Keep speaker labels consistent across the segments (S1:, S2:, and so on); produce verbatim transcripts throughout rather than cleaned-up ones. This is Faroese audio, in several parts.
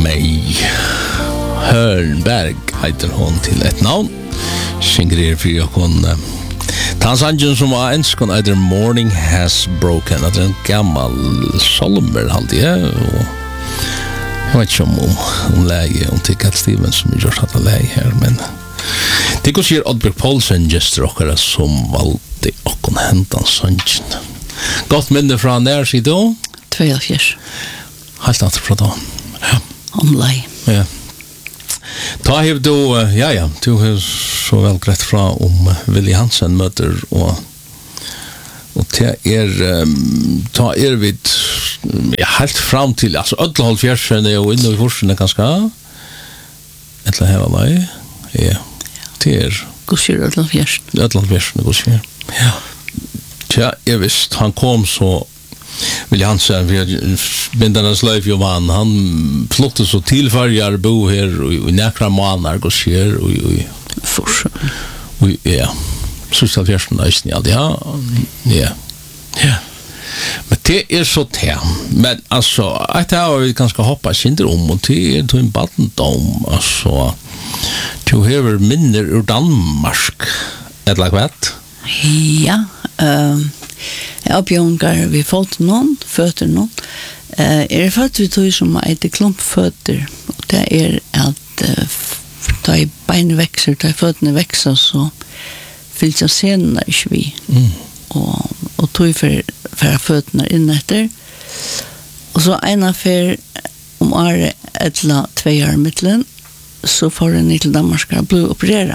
S1: May Hörnberg heter hon till ett namn. Synger för jag kon Tansanjen som var en skon either Morning Has Broken. Det är en gammal solmer halt jag. Jag vet inte om om läge om Cat Stevens som just hade läge här men det går ju Oddbjörg Paulsen just rockare som valde och kon hämta Sanjen. Gott minne från där så då
S2: två fjärs.
S1: Halt att från då. Ja.
S2: Omlai.
S1: Ja. Ta hef du, ja ja, du har så väl grätt fra om Willy Hansen möter och och det är um, ta er vid ja, helt fram till alltså ödla fjärsen är och inne i forsen ganska eller här var det ja det är
S2: goshir ödla fjärsen
S1: ödla fjärsen goshir ja ja jag visst han kom så Willy Hansen vi bindarnas liv ju man han flotte så tillfärjar bo här och i näkra månader går sker och och
S2: forsa
S1: och ja så så fjärsen nice ja ja ja ja men det är så det men alltså att jag vi ganska hoppa syndrom och det är en battendom alltså du har minner ur Danmark eller vad
S2: ja ehm Jag bjongar vi fått någon, fötter någon. Eh, är det fött vi tog som heter klumpfötter. Och det är att uh, ta i bein växer, ta i fötterna växer så fylls jag senare inte vi. Mm. Och, och tog för, för fötterna innetter. Och så ena för om är ettla två år mittlen så får den till Danmark bli operera.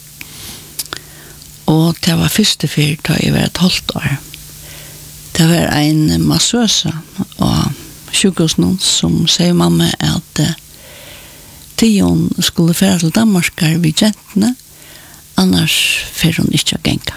S2: Och det var första för ta i var ett halvt år. Det var en massösa och sjukhusen som säger mamma att uh, Tion skulle färra till Danmark vid jentene, annars får hon inte gänga.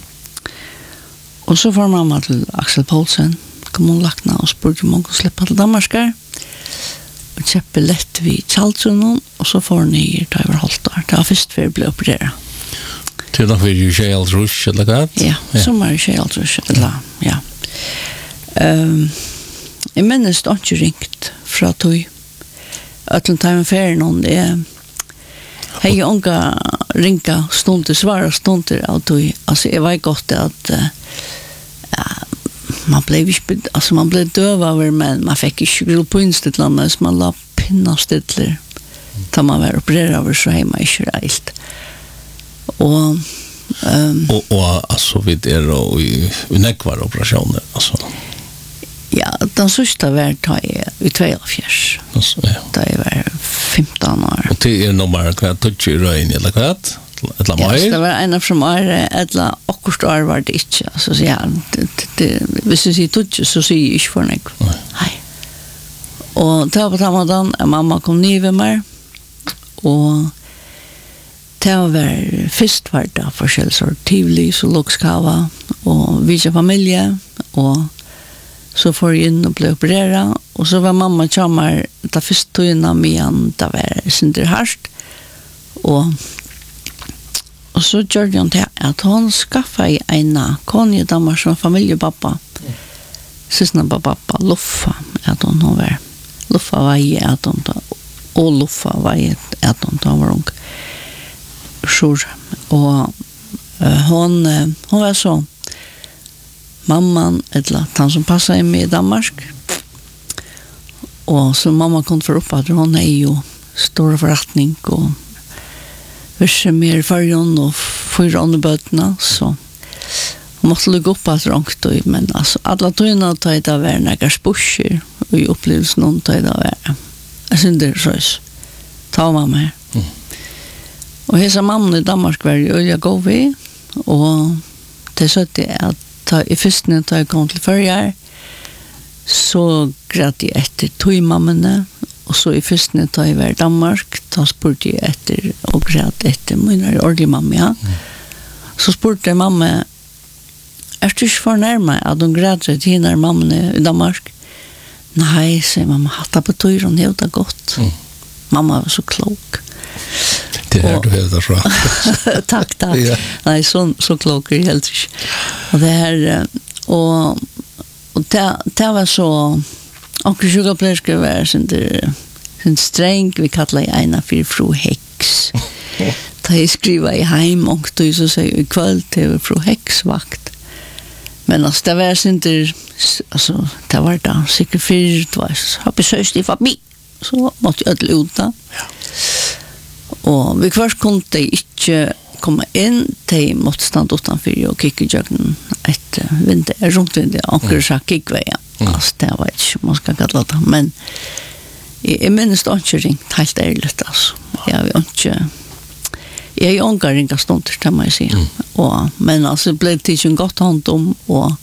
S2: Och så får mamma till Axel Paulsen, kommunlagna och spurgade om hon kunde släppa till Danmark och köpa lätt vid Kjaldsunnen och så får hon ner till över halvt år. Det var först för att bli opererad.
S1: Det var ju tjejaltrush eller vad?
S2: Ja, som var tjejaltrush eller ja. Um, jeg minnes det ikke ringt fra tog at den tar med ferien om det er hei unga ringa stunder, svara stunder av tog altså jeg var godt at uh, ja, man ble altså man ble døv over men man fikk ikke gro på innstidlande så man la pinna stidler da man var opereret over så hei man ikke reilt og um,
S1: och och alltså vid er och i nekvar operationer alltså
S2: ja, den sista var ta i i två fjärs.
S1: Alltså ja.
S2: Det var femton år.
S1: Och det är nog bara kvart touch i röjen eller kvart. Eller
S2: ja,
S1: mer.
S2: det var en av som är eller akkurat år var det inte. Alltså så ja, det det hvis du säger touch så säger jag inte för mig. Nej. Och då på tamadan mamma kom ner med mig och det var först var det för självsort tivli så lokskava och visa familje och så får jag in och bli opererad och så var mamma tjammar ta först tog innan igen det var synder harst och och så gjorde hon det att hon skaffade en konje damer som familjepappa sysna pappa Luffa att hon var Luffa var i att hon och Luffa var i att hon var ung sjur och uh, hon uh, hon var så mamman eller han som passade med i Danmark och så mamma kom för upp att hon är ju stor förrättning och visse mer färjan och fyra andra böterna så hon måste lägga upp att rångt men alltså alla tog ta det av några spusher och i upplevelsen någon ta det av jag synder så ta mamma här mm. Och hesa mamma i Danmark var ju jag gå vi och det så att det att ta i förstone ta kom till förjar så grät jag efter tog mammorna och så i förstone ta i var Danmark ta spurte jag efter och grät efter mina ordentliga mamma ja. Mm. Så spurte mamma är du för närmare att de grät sig till när mamma i Danmark nej säger mamma hatta på tog hon helt gott mm. Mamma var så klok.
S1: Det är du helt rätt.
S2: Tack, tack. Ja. Nej, så, så klok är det helt inte. Och det här, och, och det, det var så, och sjukvårdsplärskan var inte en streng, vi kallar jeg ena for fru Hex. Da jeg skriver i heim, og du så sier i kveld til fru Hex vakt. Men altså, det var ikke, altså, det var da sikkert fyrt, det var har besøkt i forbi, så måtte jeg ødele ut da. Ja. Og vi først kunne de ikke komme inn, de måtte stande utenfor og kikke i jøkken et vinter, rundt vinter, anker sa kikkveien. Altså, det var ikke, man skal kalle det, men jeg, jeg minnes det ikke ringt helt ærlig, altså. Jeg har ikke, jeg har jo ikke ringt stunder, det må jeg si. Mm. Og, men altså, det ble det ikke godt hånd om, og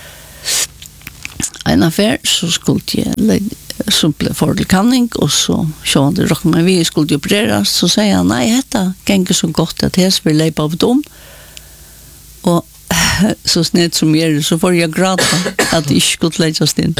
S2: en affær, så skulle jeg så ble fordelkanning, og så så det råk meg vi skulle opereres, så sier han, nei, dette ganger så godt at jeg vil leipa av dem, og så snett som jeg er, så får jeg gråta at jeg ikke skulle legges inn.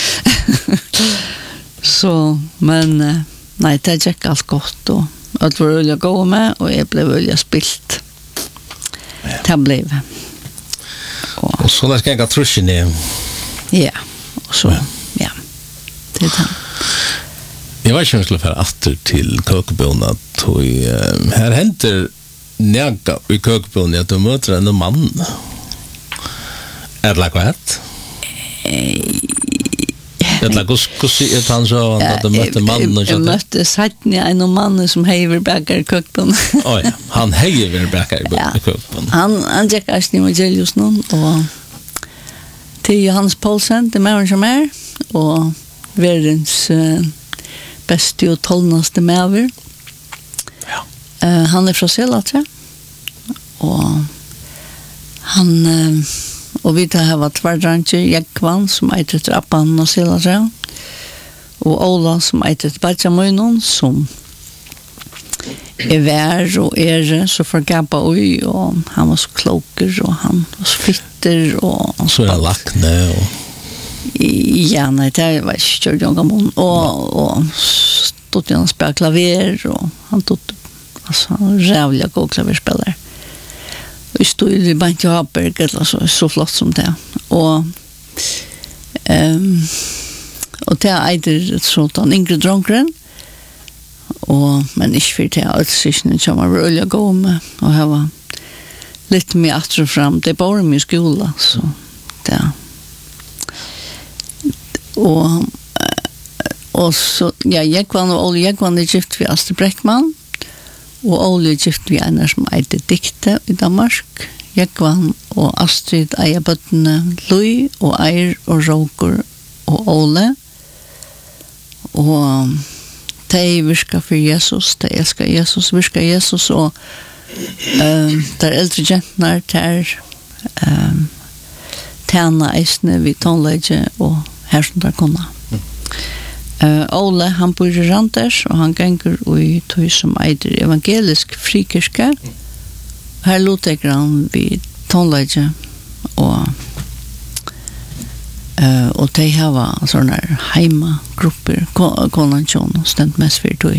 S2: Så, men nei, det gikk alt godt, og alt var øye å gå med, og jeg ble øye spilt. Det ble vi.
S1: Og, og så det skal jeg trusje ned.
S2: Ja, og så, ja. Det er det.
S1: Jeg var ikke om jeg skulle fære atter til køkebønene, og uh, her henter nega i køkebønene at du møter en mann. Er det hva het? Er det hva sier han så at du møtte mannen?
S2: Jeg møtte satten i en mann som heiver bakker i køkebønene.
S1: Å ja, han heiver bakker i køkebønene.
S2: Han, han gikk eisen i Evangelius nå, og til Johannes Poulsen, det er mer som er, og verdens uh, beste og tolvnaste maver. Ja. Uh, han er fra Selatre, og han, uh, og vi tar hava tverdrancher, Jekvann, som eit etter Appan og Selatre, og Ola, som eit etter Badjamunon, som er vær og ære, så forgabba ui, og han var så kloker, og han var så fitter, og
S1: så er han lakne, og
S2: ja, nei, det var ikke kjørt jonga mån, og, og stod han og spela klaver, og han stod, altså, han rævlig god klaverspiller. Og jeg stod i Bank Johaberg, eller så, så flott som det. Og, um, og det er eider sånn Ingrid Dronkren, og, men ikke for det, alt sysene som var røylig god med, og jeg var litt mye atter og frem, det er bare mye skole, så det er og og så ja, jeg var og Ole jeg var gift ved Astrid Breckmann, og Ole gift ved en som eide dikte i Danmark. Jeg var og Astrid eier bøttene Lui og Eir og Roger og Ole, og de virker for Jesus, de elsker Jesus, virker Jesus, og um, der eldre jentene der um, tjene eisene ved tonlegge og her som der kunne. Uh, Ole, han bor i Randers, og han ganger i tog som eider evangelisk frikirke. Her lotekker han vid tonlegge, og uh, og de har sånne heima grupper, konvensjon, stendt mest for tog,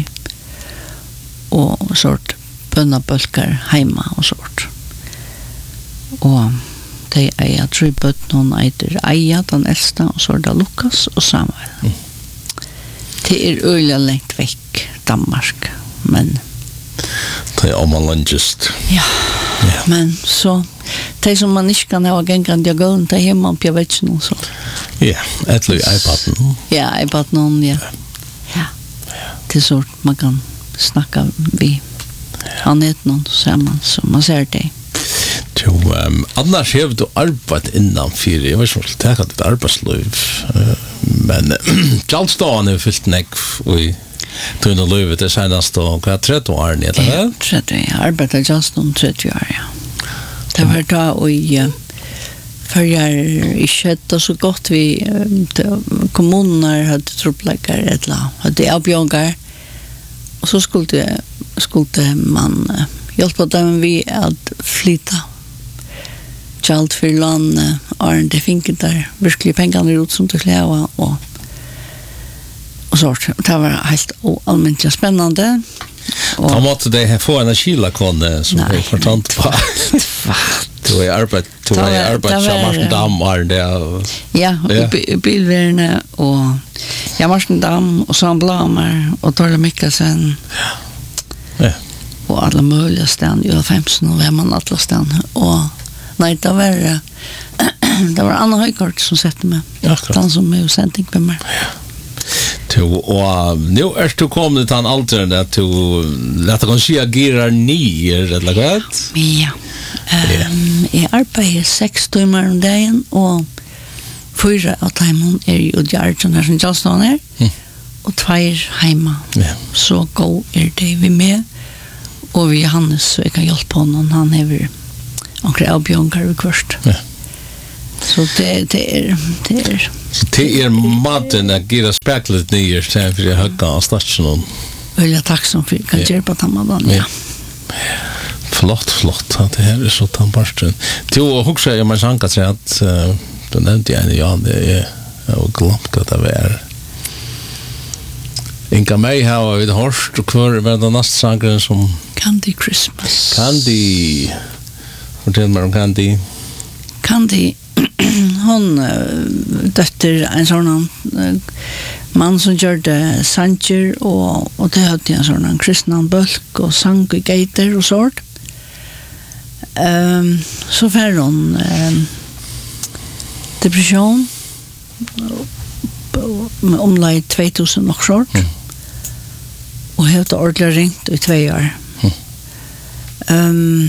S2: og sort bønnabølker heima og sort. Og de eier tre bøtt, noen eier Eia, den eldste, og så er det Lukas og Samuel. Mm. Det er øyelig lengt vekk, Danmark, men
S1: det er om man langest.
S2: Ja, ja, men så de som man ikke kan ha gengen diagon, de er hjemme på vekken og så.
S1: Ja, etter iPaden.
S2: Ja, iPaden, ja. Ja, det er sort man kan snakke vi. Han er noen sammen, så man ser det.
S1: Jo, um, annars har du arbeid innanfyr, jeg vet ikke om det er et arbeidsløyv, uh, men Kjallståen er fyllt nekk i tøyne løyvet, det senest og hva er tretti år, eller hva?
S2: Ja, tretti, jeg arbeidet Kjallståen tretti år, ja. Det var da, og uh, før jeg ikke hadde så godt vi, uh, kommunene hadde troppleggere, eller hadde avbjørnger, og så skulle, skulle man uh, hjelpe dem vi at flytta Kjalt for landet, og det finket der virkelig pengene ut som til kleva, og, og så. Det var helt allmennelig spennende.
S1: Da måtte de få en kylakone som du fortalte på. Du har arbeid, du har arbeid som Martin Dam, var det?
S2: Ja, i bilværende, og Ja, Marsten Dam och Sam Blamar och Torle Mikkelsen.
S1: Ja.
S2: Och alla möjliga stan i femton och vem man alla stan och nej det var det var Anna Höjkort som sätter mig.
S1: Ja,
S2: han som är sändning med mig.
S1: Ja. To, og nu er du kommet til en alder at du lette kan si agerer nier, eller hva?
S2: Ja. Um, jeg arbeider seks timer om dagen, og fyra av timen er i Udjarten her som Jalstan er, mm. og tveir heima.
S1: Ja.
S2: Så god er det vi med, og vi Johannes, så jeg kan hjelpe honom, han hever omkring avbjørnger vi kvørst. Ja. Så det, det er det er
S1: så det er maten at gira speklet nyer til for jeg høgga av stasjonen.
S2: Veldig takksom for kan gjøre på tammadan, ja.
S1: Flott, flott, at det her er så tannbarsten. Til å huske jeg meg sanka til at uh, du nevnte jeg ja, det er jeg har glemt at det var Inga meg her og vi har hørt og hver var det neste sangeren som
S2: Candy Christmas.
S1: Candy. Fortell meg om Candy.
S2: Candy hon dötter en sån uh, man som gjorde sanger och och det hade en sån kristnan bulk och sang i gator och sånt. Ehm så för hon um, depression om like två tusen och sånt. Mm. Och helt ordentligt ringt i två år. Ehm um,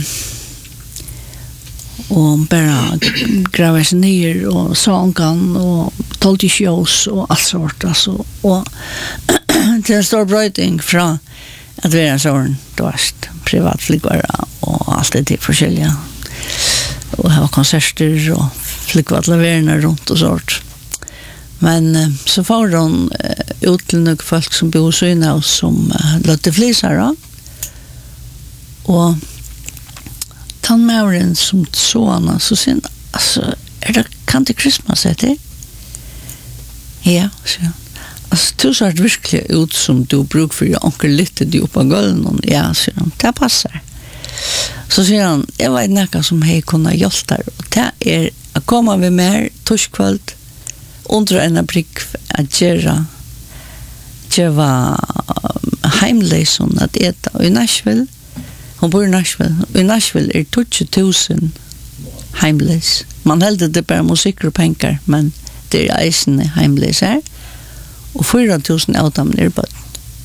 S2: och bara gräva sig ner och sångan och tolv shows och allt sort alltså och det är en stor bröjning från att vara en sån dåst privatflygare och allt det till förskälliga och ha konserter och flygvalla värna runt och sort men så får de ut till några folk som bor så inne som låter flisar då och tannmauren som såna så sen alltså är det kan det Christmas är det? Ja, så. Alltså du ser verkligen ut som du brukar för jag onkel lite du på golven ja, så det passar. Så säger han, jag vet näka som hej kunna hjälta och det är att komma med mer torskvöld under en brick att göra göra heimleson att äta i Nashville. Hon bor i Nashville. I Nashville er tjugo tusen heimlös. Man hällde det bara musik och pengar, men det är eisen heimlös här. Och fyra tusen av dem är bara.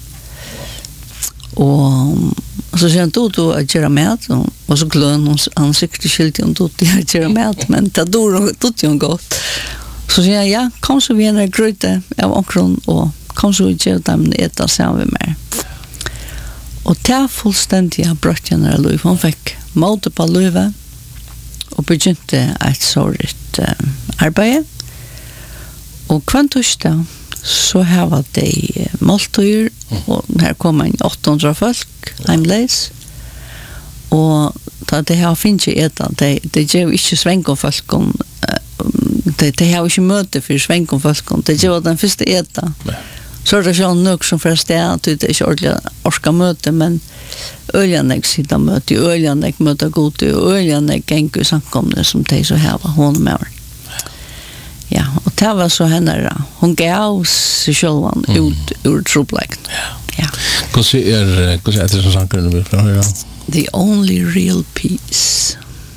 S2: Och så säger han då då att göra mat. Och så glöm hon han sikkert skilt om då att göra mat, men det då då det gott. Så säger jag, ja, kom så vi en gryta av omkron och kom så vi göra dem äta sammen med. Og det er fullstendig av brøttjene av liv. Hun fikk måte på livet og begynte et sånt um, arbeid. Og kvann torsdag så her var det måltøyer, og her kom en åtte hundre folk, heimleis. Og da det her finnes ikke etter, det, det gjør ikke sveng om folk, det, det har ikke møte for sveng om folk, det gjør den første etter. Så er det sånn nok som for sted at det er ikke ordentlig orska møte, men øljanek sitter møte, øljanek møte god, øljanek gengur samkomne som de så her var hun med. Ja, og det var så henne da. Hun gav seg sjølvan ut ur trobleken. Ja.
S1: Hvordan er, hvordan er det som sankeren du vil fra høyre?
S2: The only real peace.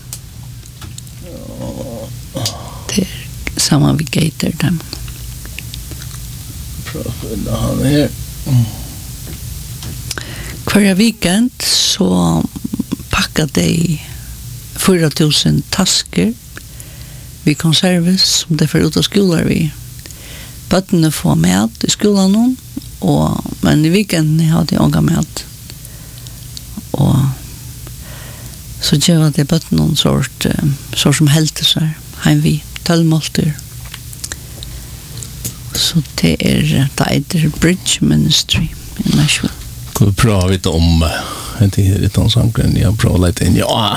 S2: Det er samme vi gater dem.
S1: Han her.
S2: Hver weekend så packade de fyra tusen tasker vi konserves som det får ut av skolar vi. Bøttene får mat i skolan og men i weekenden hadde jeg unga mat. Og så gjør det bøttene en sort sort som helte seg heim vi tølmålter. Så det er det er Bridge Ministry i Nashville.
S1: Kan vi prøve litt om en tid litt om sangren, jeg prøver litt inn, ja.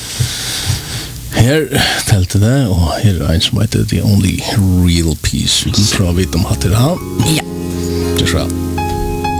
S1: Her telte det, og her er en som heter The Only Real Peace. Vi kan prøve litt om hatt det da.
S2: Ja.
S1: Det er så.